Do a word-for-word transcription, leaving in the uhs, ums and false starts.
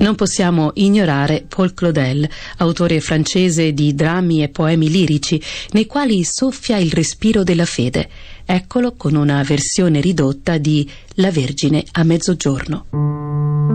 Non possiamo ignorare Paul Claudel, autore francese di drammi e poemi lirici, nei quali soffia il respiro della fede. Eccolo con una versione ridotta di La Vergine a mezzogiorno.